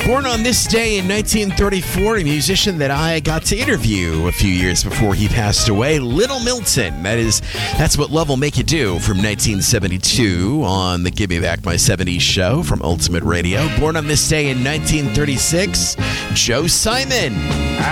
Born on this day in 1934, a musician that I got to interview a few years before he passed away, Little Milton. That's What Love Will Make You Do from 1972 on the Give Me Back My 70s show from Ultimate Radio. Born on this day in 1936, Joe Simon.